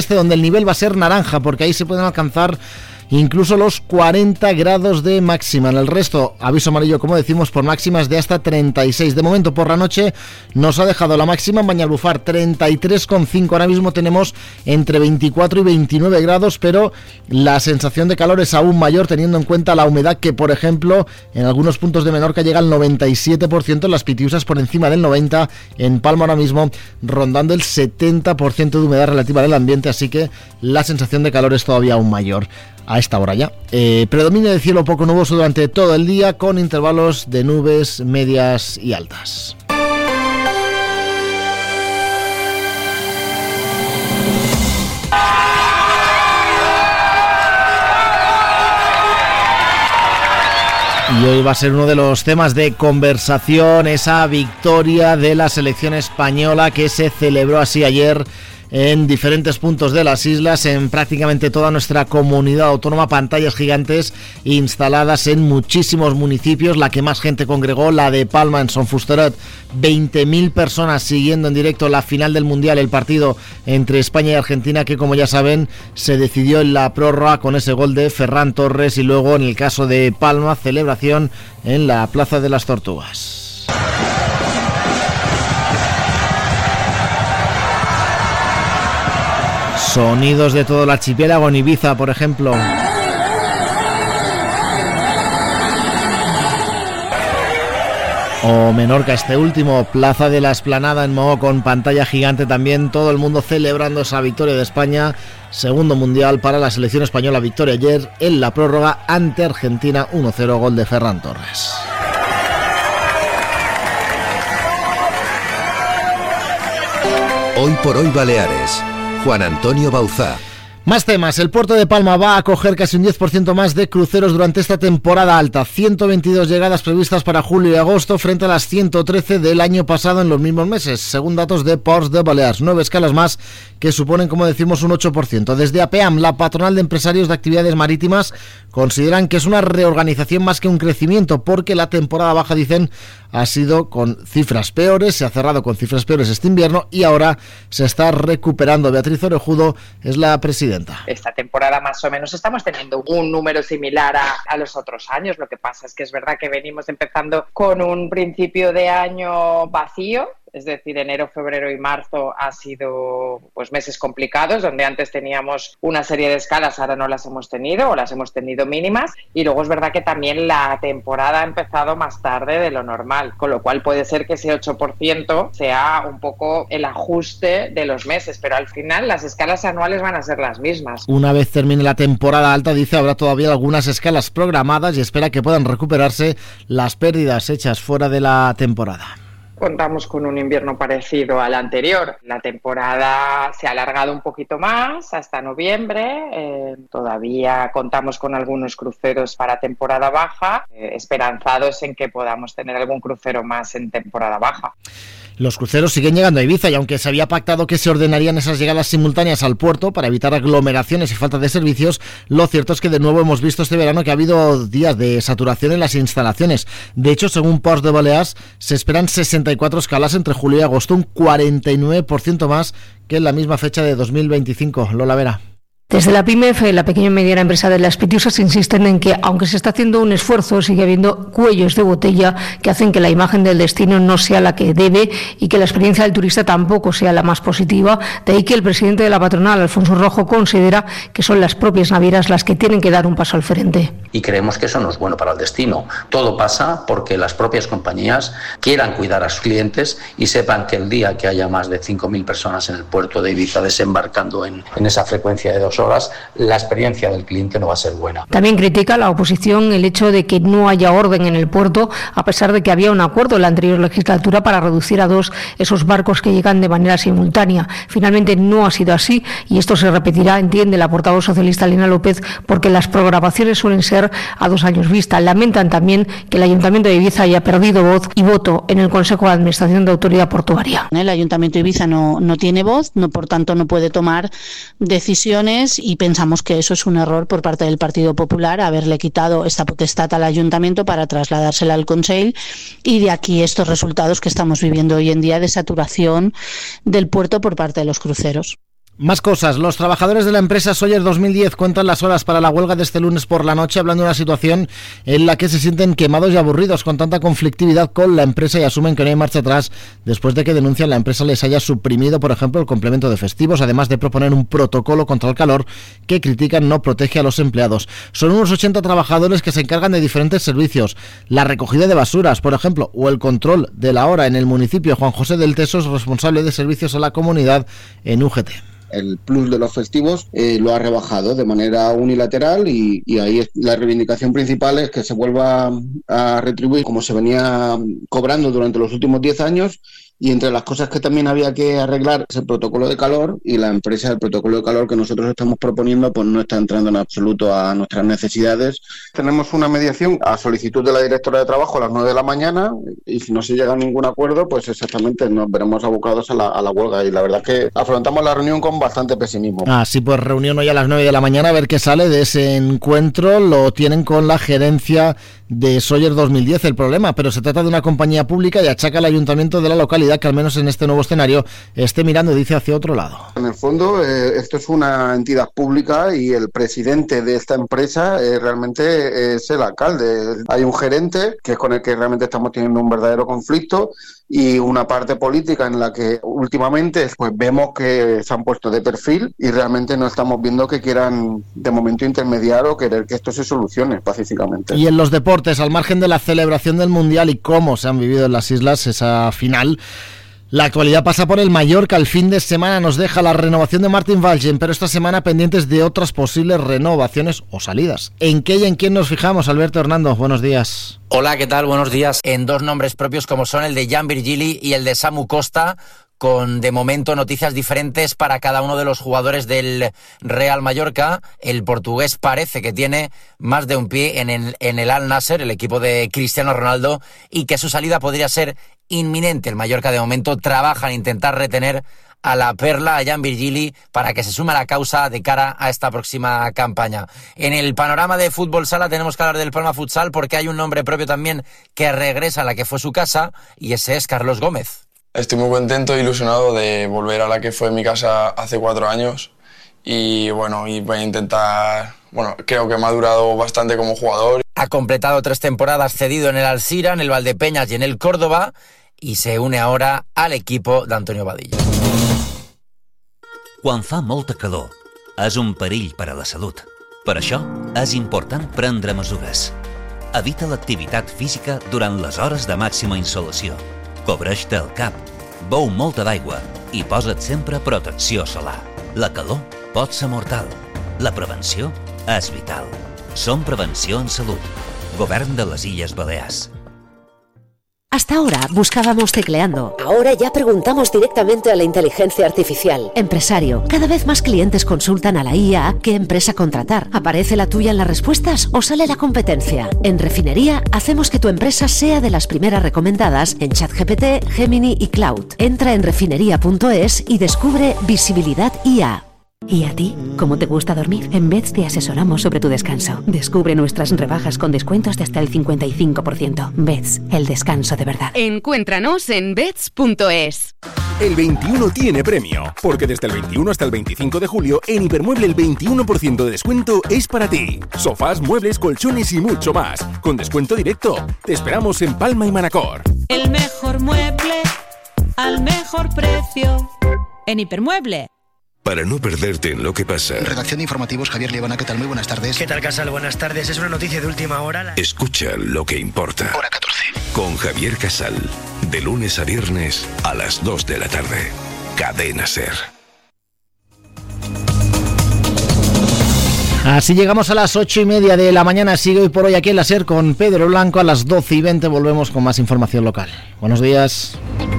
donde el nivel va a ser naranja, porque ahí se pueden alcanzar incluso los 40 grados de máxima. En el resto, aviso amarillo, como decimos, por máximas de hasta 36. De momento, por la noche, nos ha dejado la máxima en Banyalbufar 33,5. Ahora mismo tenemos entre 24 y 29 grados, pero la sensación de calor es aún mayor teniendo en cuenta la humedad que, por ejemplo, en algunos puntos de Menorca llega al 97%, en las Pitiusas por encima del 90%, en Palma ahora mismo rondando el 70% de humedad relativa del ambiente, así que la sensación de calor es todavía aún mayor. A esta hora ya. Predomina el cielo poco nuboso durante todo el día, con intervalos de nubes medias y altas. Y hoy va a ser uno de los temas de conversación, esa victoria de la selección española que se celebró así ayer en diferentes puntos de las islas, en prácticamente toda nuestra comunidad autónoma, pantallas gigantes instaladas en muchísimos municipios. La que más gente congregó, la de Palma, en Son Fusterat, 20.000 personas siguiendo en directo la final del Mundial, el partido entre España y Argentina, que como ya saben se decidió en la prórroga con ese gol de Ferran Torres, y luego en el caso de Palma, celebración en la Plaza de las Tortugas. Sonidos de todo el archipiélago, en Ibiza, por ejemplo. O Menorca, este último, Plaza de la Explanada en Moó, con pantalla gigante también, todo el mundo celebrando esa victoria de España, segundo mundial para la selección española, victoria ayer en la prórroga ante Argentina, 1-0, gol de Ferran Torres. Hoy por hoy Baleares. Juan Antonio Bauzá. Más temas. El puerto de Palma va a acoger casi un 10% más de cruceros durante esta temporada alta. 122 llegadas previstas para julio y agosto frente a las 113 del año pasado en los mismos meses, según datos de Ports de Balears. 9 escalas más que suponen, como decimos, un 8%. Desde APEAM, la patronal de empresarios de actividades marítimas, consideran que es una reorganización más que un crecimiento, porque la temporada baja, dicen, ha sido con cifras peores, se ha cerrado con cifras peores este invierno y ahora se está recuperando. Beatriz Orejudo es la presidenta. Esta temporada más o menos estamos teniendo un número similar a los otros años. Lo que pasa es que es verdad que venimos empezando con un principio de año vacío. Es decir, enero, febrero y marzo ha sido pues meses complicados, donde antes teníamos una serie de escalas, ahora no las hemos tenido o las hemos tenido mínimas, y luego es verdad que también la temporada ha empezado más tarde de lo normal, con lo cual puede ser que ese 8% sea un poco el ajuste de los meses, pero al final las escalas anuales van a ser las mismas. Una vez termine la temporada alta, dice, habrá todavía algunas escalas programadas y espera que puedan recuperarse las pérdidas hechas fuera de la temporada. Contamos con un invierno parecido al anterior. La temporada se ha alargado un poquito más hasta noviembre. Todavía contamos con algunos cruceros para temporada baja, esperanzados en que podamos tener algún crucero más en temporada baja. Los cruceros siguen llegando a Ibiza y aunque se había pactado que se ordenarían esas llegadas simultáneas al puerto para evitar aglomeraciones y falta de servicios, lo cierto es que de nuevo hemos visto este verano que ha habido días de saturación en las instalaciones. De hecho, según Ports de Balears, se esperan 64 escalas entre julio y agosto, un 49% más que en la misma fecha de 2025. Lola Vera. Desde la PYMEF, la pequeña y mediana empresa de las Pitiusas, insisten en que, aunque se está haciendo un esfuerzo, sigue habiendo cuellos de botella que hacen que la imagen del destino no sea la que debe y que la experiencia del turista tampoco sea la más positiva. De ahí que el presidente de la patronal, Alfonso Rojo, considera que son las propias navieras las que tienen que dar un paso al frente. Y creemos que eso no es bueno para el destino. Todo pasa porque las propias compañías quieran cuidar a sus clientes y sepan que el día que haya más de 5.000 personas en el puerto de Ibiza desembarcando en esa frecuencia de 2 horas, la experiencia del cliente no va a ser buena. También critica la oposición el hecho de que no haya orden en el puerto, a pesar de que había un acuerdo en la anterior legislatura para reducir a 2 esos barcos que llegan de manera simultánea. Finalmente no ha sido así y esto se repetirá, entiende la portavoz socialista Elena López, porque las programaciones suelen ser a 2 años vista. Lamentan también que el Ayuntamiento de Ibiza haya perdido voz y voto en el Consejo de Administración de Autoridad Portuaria. El Ayuntamiento de Ibiza no tiene voz, por tanto no puede tomar decisiones y pensamos que eso es un error por parte del Partido Popular, haberle quitado esta potestad al Ayuntamiento para trasladársela al Consell, y de aquí estos resultados que estamos viviendo hoy en día de saturación del puerto por parte de los cruceros. Más cosas. Los trabajadores de la empresa Sawyer 2010 cuentan las horas para la huelga de este lunes por la noche, hablando de una situación en la que se sienten quemados y aburridos con tanta conflictividad con la empresa y asumen que no hay marcha atrás después de que denuncian la empresa les haya suprimido, por ejemplo, el complemento de festivos, además de proponer un protocolo contra el calor que critican no protege a los empleados. Son unos 80 trabajadores que se encargan de diferentes servicios, la recogida de basuras, por ejemplo, o el control de la hora en el municipio. Juan José del Teso es responsable de servicios a la comunidad en UGT. El plus de los festivos lo ha rebajado de manera unilateral y ahí la reivindicación principal es que se vuelva a retribuir como se venía cobrando durante los últimos 10 años. Y entre las cosas que también había que arreglar es el protocolo de calor, y la empresa del protocolo de calor que nosotros estamos proponiendo pues no está entrando en absoluto a nuestras necesidades. Tenemos una mediación a solicitud de la directora de trabajo a las 9 de la mañana y si no se llega a ningún acuerdo pues exactamente nos veremos abocados a la huelga, y la verdad es que afrontamos la reunión con bastante pesimismo. Sí, pues reunión hoy a las 9 de la mañana, a ver qué sale de ese encuentro. Lo tienen con la gerencia de Sawyer 2010 el problema, pero se trata de una compañía pública y achaca al ayuntamiento de la localidad que al menos en este nuevo escenario esté mirando, dice, hacia otro lado. En el fondo esto es una entidad pública y el presidente de esta empresa realmente es el alcalde. Hay un gerente que es con el que realmente estamos teniendo un verdadero conflicto y una parte política en la que últimamente pues vemos que se han puesto de perfil y realmente no estamos viendo que quieran de momento intermediar o querer que esto se solucione pacíficamente. Y en los deportes, al margen de la celebración del Mundial y cómo se han vivido en las islas esa final, la actualidad pasa por el Mallorca. El fin de semana nos deja la renovación de Martin Valgen, pero esta semana pendientes de otras posibles renovaciones o salidas. ¿En qué y en quién nos fijamos, Alberto Hernando? Buenos días. Hola, ¿qué tal? Buenos días. En dos nombres propios como son el de Jan Virgili y el de Samu Costa, con de momento noticias diferentes para cada uno de los jugadores del Real Mallorca. El portugués parece que tiene más de un pie en el Al Nassr, el equipo de Cristiano Ronaldo, y que su salida podría ser inminente. El Mallorca de momento trabaja en intentar retener a la perla, a Jan Virgili, para que se sume a la causa de cara a esta próxima campaña. En el panorama de fútbol sala tenemos que hablar del Palma Futsal porque hay un nombre propio también que regresa a la que fue su casa y ese es Carlos Gómez. Estoy muy contento e ilusionado de volver a la que fue mi casa hace 4 años y voy a intentar, creo que me ha durado bastante como jugador. Ha completado 3 temporadas cedido en el Alzira, en el Valdepeñas y en el Córdoba y se une ahora al equipo de Antonio Badilla. Quan fa molta calor, és un perill per a la salut. Per això, és important prendre mesures. Evita l'activitat física durant les hores de màxima insolació. Cobreix-te el cap, beu molta d'aigua i posa't sempre protecció solar. La calor pot ser mortal. La prevenció és vital. Som Prevenció en Salut. Govern de les Illes Balears. Hasta ahora buscábamos tecleando. Ahora ya preguntamos directamente a la inteligencia artificial. Empresario, cada vez más clientes consultan a la IA qué empresa contratar. ¿Aparece la tuya en las respuestas o sale la competencia? En Refinería hacemos que tu empresa sea de las primeras recomendadas en ChatGPT, Gemini y Cloud. Entra en refinería.es y descubre Visibilidad IA. ¿Y a ti? ¿Cómo te gusta dormir? En Beds te asesoramos sobre tu descanso. Descubre nuestras rebajas con descuentos de hasta el 55%. Beds, el descanso de verdad. Encuéntranos en beds.es. El 21 tiene premio, porque desde el 21 hasta el 25 de julio en Hipermueble el 21% de descuento es para ti. Sofás, muebles, colchones y mucho más, con descuento directo. Te esperamos en Palma y Manacor. El mejor mueble al mejor precio en Hipermueble. Para no perderte en lo que pasa. Redacción de informativos, Javier Liebana, ¿qué tal? Muy buenas tardes. ¿Qué tal, Casal? Buenas tardes. Es una noticia de última hora. Escucha lo que importa. Hora 14. Con Javier Casal. De lunes a viernes a las 2 de la tarde. Cadena SER. Así llegamos a las 8:30 de la mañana. Sigue hoy por hoy aquí en la SER con Pedro Blanco. A las 12:20 volvemos con más información local. Buenos días.